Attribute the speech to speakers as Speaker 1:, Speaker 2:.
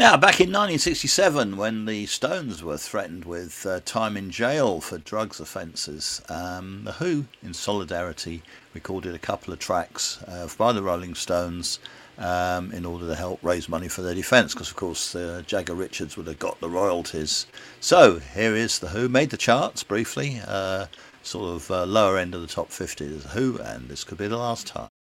Speaker 1: Yeah, back in 1967, when the Stones were threatened with time in jail for drugs offences, the Who, in solidarity, recorded a couple of tracks by the Rolling Stones in order to help raise money for their defence, because of course Jagger Richards would have got the royalties. So here is the Who, made the charts briefly, sort of lower end of the top 50. There's the Who, and this could be the last time.